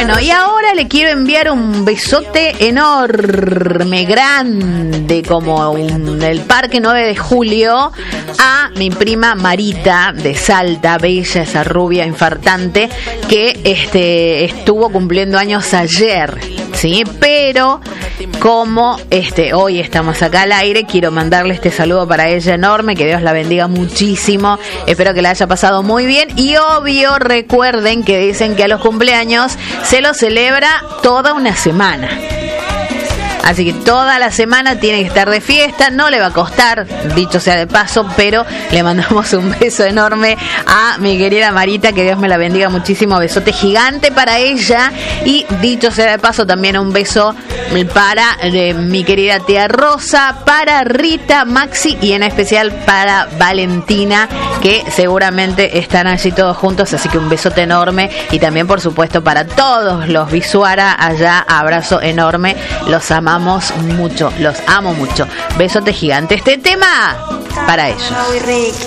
Bueno, y ahora le quiero enviar un besote enorme, grande, como el Parque 9 de Julio, a mi prima Marita de Salta, bella, esa rubia infartante, que estuvo cumpliendo años ayer, ¿sí? Pero como hoy estamos acá al aire, quiero mandarle este saludo para ella enorme, que Dios la bendiga muchísimo, espero que la haya pasado muy bien, y obvio, recuerden que dicen que a los cumpleaños se lo celebra toda una semana. Así que toda la semana tiene que estar de fiesta, no le va a costar, dicho sea de paso, pero le mandamos un beso enorme a mi querida Marita, que Dios me la bendiga muchísimo, besote gigante para ella, y dicho sea de paso también un beso para mi querida tía Rosa, para Rita, Maxi y en especial para Valentina, que seguramente están allí todos juntos, así que un besote enorme, y también por supuesto para todos los Bisuara allá, abrazo enorme, los amamos mucho, los amo mucho, besote gigante. Este tema para ellos.